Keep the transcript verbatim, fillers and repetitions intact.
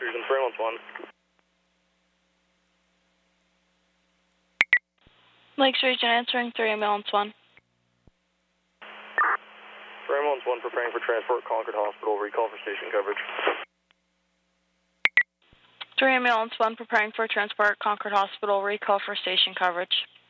Fusion three one one. Lakes Region answering three ambulance one. three ambulance one preparing for transport, Concord Hospital, recall for station coverage. three ambulance one preparing for transport, Concord Hospital, recall for station coverage.